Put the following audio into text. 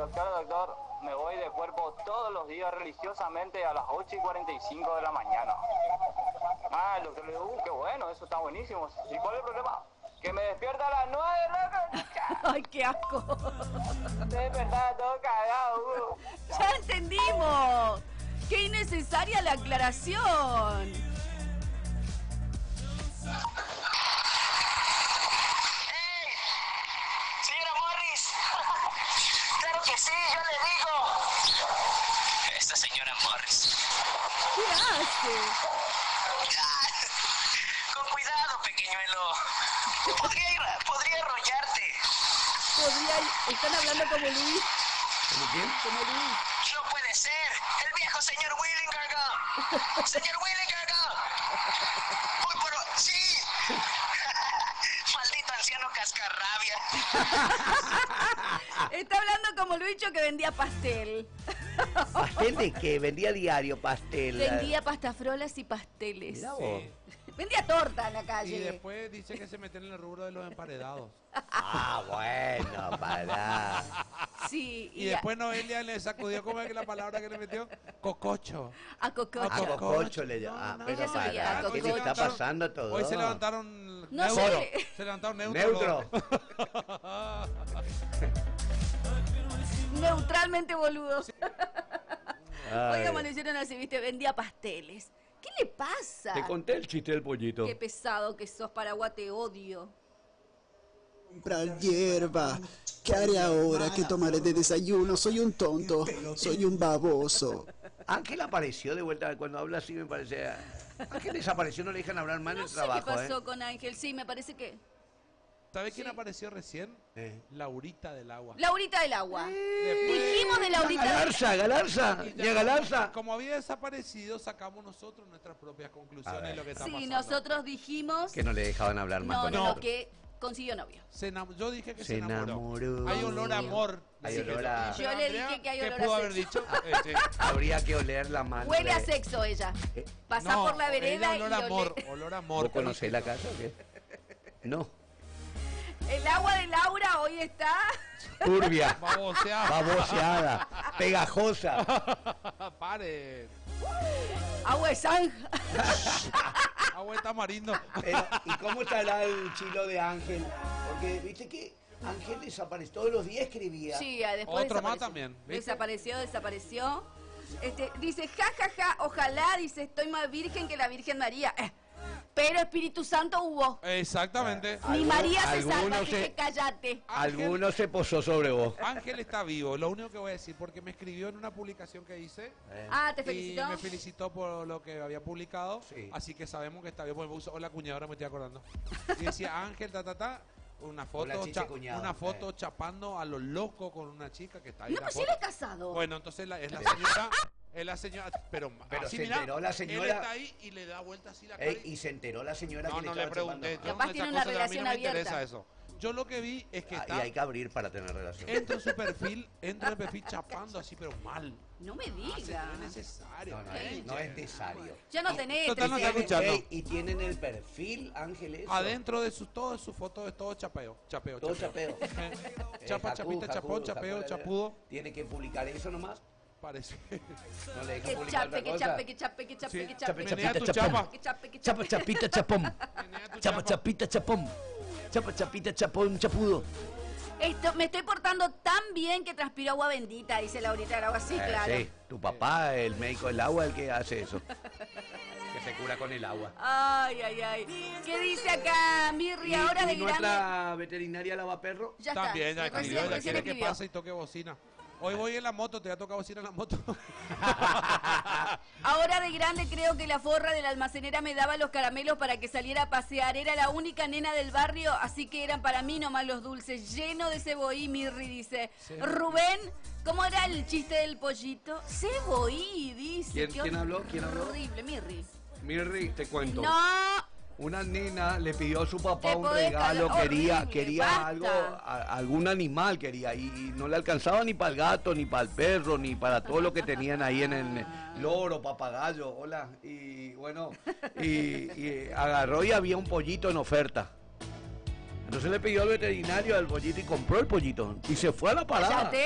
doctor, me voy de cuerpo todos los días religiosamente a las 8:45 de la mañana. Ah, el doctor le dijo, qué bueno, eso está buenísimo. ¿Y cuál es el problema? Que me despierta a las 9, loco. ¡Ay, qué asco! Me despertaba todo cagado, ¡Ya entendimos! ¡Qué innecesaria la aclaración! ¡Hey! ¡Señora Morris! ¡Claro que sí, yo le digo! Esta señora Morris. ¿Qué hace? Con cuidado, pequeñuelo. Podría arrollarte. Están hablando como Luis. ¿Cómo quién? Como Luis. No puede ser. El viejo señor Willingarga. Señor Willingarga. Uy, pero sí. Maldito anciano cascarrabia. Está hablando como Luicho que vendía pastel. ¿Pastel de qué? Vendía diario pastel. Vendía pastafrolas y pasteles. Mirá vos. Vendía torta en la calle. Y después dice que se meten en el rubro de los emparedados. Ah, bueno, pará. Sí. Y después Noelia le sacudió, ¿cómo es que la palabra que le metió? Cococho. A cococho. A cococho le llama. Ah, pero ella sabía, pará, a ¿qué se cococho. está pasando todo? Hoy se levantaron No neutro. sé. Se levantaron neutro. Neutro. Neutralmente boludos. Ay. Hoy amanecieron así, viste, vendía pasteles. ¿Qué le pasa? Te conté el chiste del pollito. Qué pesado que sos, Paraguay, te odio. Comprar hierba. ¿Qué haré ahora? ¿Qué tomaré de desayuno? Soy un tonto. Soy un baboso. Ángel apareció de vuelta. Cuando habla así me parece... Ángel desapareció, no le dejan hablar más en No el sé trabajo. qué pasó con Ángel. Sí, me parece que... ¿Sabes quién apareció recién? ¿Eh? Laurita del Agua. Laurita del Agua. Dijimos de Laurita del Agua. Galarza. Y Ya Galarza. Como había desaparecido, sacamos nosotros nuestras propias conclusiones de lo que está Sí, pasando. nosotros dijimos... Que no le dejaban hablar más No, con no, nosotros. que consiguió novio. Yo dije que Se se enamoró. enamoró. Hay olor a amor. Hay Dije olor a- Pero Yo le Andrea, dije que hay ¿qué olor a pudo haber sexo? dicho? Sí. Habría que oler la mano. Huele a de- sexo ella. Pasá No, por la vereda y olor a amor, olé. olor a amor. ¿Vos conocés la casa o qué? No. El agua de Laura hoy está... Turbia. Baboseada. Baboseada. Pegajosa. Pare. Agua de zanja. Agua de tamarindo. ¿Y cómo estará el chilo de Ángel? Porque viste que Ángel desapareció. Todos los días escribía. Sí, después Otro más desapareció. también, ¿viste? Desapareció. Dice, jajaja, ojalá, dice, estoy más virgen que la Virgen María. Pero Espíritu Santo hubo. Exactamente. Ni María se salva, algunos así que se- cállate. Alguno se posó sobre vos. Ángel está vivo, lo único que voy a decir, porque me escribió en una publicación que hice. Ah, ¿te Y felicitó? me felicitó por lo que había publicado. Sí. Así que sabemos que está bien. Porque me puso, hola cuñado, ahora me estoy acordando. Y decía Ángel, una foto, Hola, chiche, cuñado. una foto chapando a lo loco con una chica que está ahí. No, la pues foto. él es casado. Bueno, entonces es la señora. Es la señora, pero así, se mira, enteró la señora- él está ahí y le da vuelta así la cara. Y se enteró la señora No, que no le le estaba pregunté. chupando. Yo Capaz no, tiene esas una cosas, a mí relación no me abierta. interesa eso. Yo lo que vi es que Y está. hay que abrir para tener relación. Entro en su perfil, chapando así, pero mal. No me No diga. es necesario. No, no es necesario. Ya no tenés. Total, no está tercero. escuchando. Y tienen el perfil, Ángel, eso. Adentro de todas sus fotos es todo chapeo. Todo chapeo. Chapa, chapita, chapón, chapeo, chapudo. Tiene que publicar eso nomás. Parece. No le deja Que publicar chape, otra que cosa. chape, que chape, que chape, Sí, que chape. menea tu chapita, chapa. Que chape, que Chapa, chape. chapita, chapón. Menea tu Chapa, chapita, chapón. Chapa, chapita, chapón, chapudo. Me estoy portando tan bien que transpiro agua bendita, dice Laurita del Agua. Sí, claro. Sí, tu papá, el médico del agua, el que hace eso. Que se cura con el agua. Ay, ay, ay. ¿Qué dice acá Mirri ahora de grande? nuestra veterinaria lavaperro? Ya está. También, ya Recién- escribió, ya recién quiere que escribió. pase y toque bocina. Hoy voy en la moto, te va a tocar bocina en la moto. Ahora de grande creo que la forra de la almacenera me daba los caramelos para que saliera a pasear. Era la única nena del barrio, así que eran para mí nomás los dulces. Lleno de cebollí, Mirri dice. Sí. Rubén, ¿cómo era el chiste del pollito? Cebollí, dice. ¿Quién- Qué quién habló? ¿Quién habló? Horrible, Mirri. Mirri, te cuento. No. Una nena le pidió a su papá Te un podés regalo, cagar. quería Horrible, basta. algo, algún animal quería, y no le alcanzaba ni para el gato, ni para el perro, ni para todo lo que tenían ahí en el loro, papagayo, hola, y bueno, y agarró y había un pollito en oferta. Entonces le pidió al veterinario al pollito y compró el pollito, y se fue a la parada. Cállate.